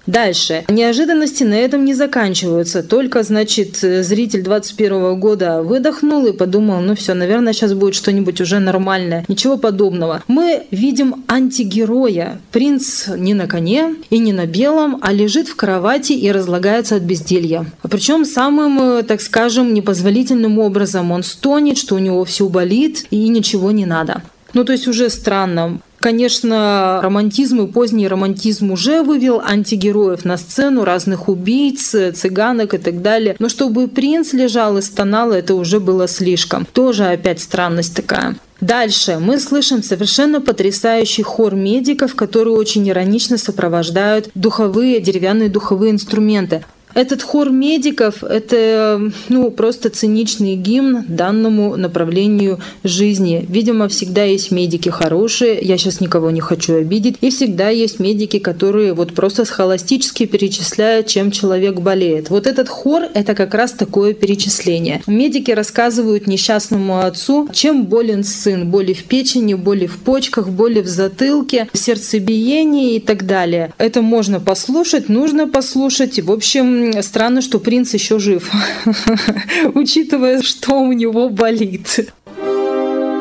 Дальше. Неожиданности на этом не заканчиваются. Только, значит, зритель 21 года выдохнул и подумал, ну все, наверное, сейчас будет что-нибудь уже нормальное. Ничего подобного. Мы видим антигероя. Принц не на коне и не на белом, а лежит в кровати и разлагается от безделья. Причем самым, так скажем, непозволительным образом. Он стонет, что у него все болит и ничего не надо. Ну, то есть уже странно. Конечно, романтизм и поздний романтизм уже вывел антигероев на сцену, разных убийц, цыганок и так далее. Но чтобы принц лежал и стонал, это уже было слишком. Тоже опять странность такая. Дальше мы слышим совершенно потрясающий хор медиков, которые очень иронично сопровождают деревянные духовые инструменты. Этот хор медиков – это просто циничный гимн данному направлению жизни. Видимо, всегда есть медики хорошие, я сейчас никого не хочу обидеть, и всегда есть медики, которые просто схоластически перечисляют, чем человек болеет. Вот этот хор – это как раз такое перечисление. Медики рассказывают несчастному отцу, чем болен сын. Боли в печени, боли в почках, боли в затылке, сердцебиение и так далее. Это можно послушать, нужно послушать. В общем, странно, что принц еще жив, учитывая, что у него болит.